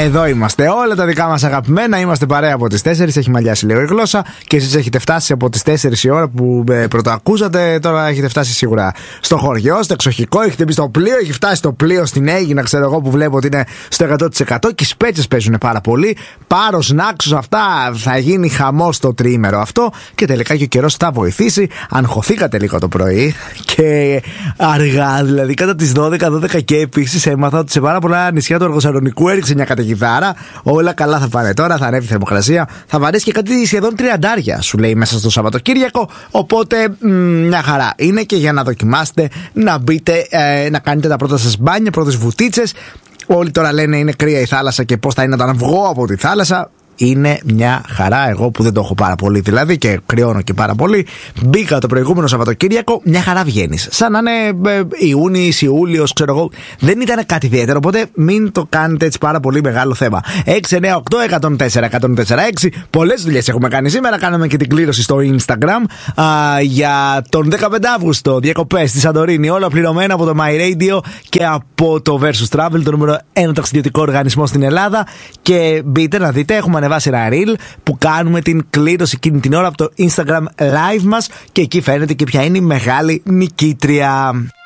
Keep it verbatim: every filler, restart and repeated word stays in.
Εδώ είμαστε όλα τα δικά μας αγαπημένα. Είμαστε παρέα από τις τέσσερις. Έχει μαλλιάσει λίγο η γλώσσα. Και εσείς έχετε φτάσει από τις τέσσερις η ώρα που ε, πρωτοακούσατε. Τώρα έχετε φτάσει σίγουρα στο χωριό, στο εξοχικό. Έχετε μπει στο πλοίο. Έχει φτάσει το πλοίο στην Αίγινα, ξέρω εγώ, που βλέπω ότι είναι στο εκατό τοις εκατό. Και οι σπέτσες παίζουν πάρα πολύ. Πάρος, Νάξος, αυτά. Θα γίνει χαμός το τριήμερο αυτό. Και τελικά και ο καιρός θα βοηθήσει. Αν χωθήκατε λίγο το πρωί και αργά, δηλαδή κατά τις δώδεκα δώδεκα και επίσης έμαθα ότι σε πάρα πολλά νησιά του Αργοσαλονικού έριξε μια καταιγιδάρα. Όλα καλά θα πάνε τώρα, θα ανέβει η θερμοκρασία. Θα βαρέσει και κάτι σχεδόν τριαντάρια, σου λέει, μέσα στο Σαββατοκύριακο. Οπότε μ, μια χαρά είναι και για να δοκιμάσετε να μπείτε, ε, να κάνετε τα πρώτα σας μπάνια, πρώτες βουτίτσες. Όλοι τώρα λένε είναι κρύα η θάλασσα και πώς θα είναι όταν βγω από τη θάλασσα. Είναι μια χαρά, εγώ που δεν το έχω πάρα πολύ δηλαδή και κρυώνω και πάρα πολύ. Μπήκα το προηγούμενο Σαββατοκύριακο, μια χαρά βγαίνεις. Σαν να είναι ε, Ιούνις, Ιούλιος, ξέρω εγώ. Δεν ήταν κάτι ιδιαίτερο, οπότε μην το κάνετε έτσι πάρα πολύ μεγάλο θέμα. έξι εννιά οκτώ εκατόν τέσσερα εκατόν τέσσερα έξι. Πολλές δουλειές έχουμε κάνει σήμερα. Κάναμε και την κλήρωση στο Instagram α, για τον δεκαπέντε Αυγούστου. Διακοπές στη Σαντορίνη, όλα πληρωμένα από το My Radio και από το Versus Travel, το νούμερο ένα ταξιδιωτικό οργανισμό στην Ελλάδα. Και μπείτε να δείτε, έχουμε ανεβάσει ένα reel που κάνουμε την κλήρωση εκείνη την ώρα από το Instagram live μας και εκεί φαίνεται και ποια είναι η μεγάλη νικήτρια.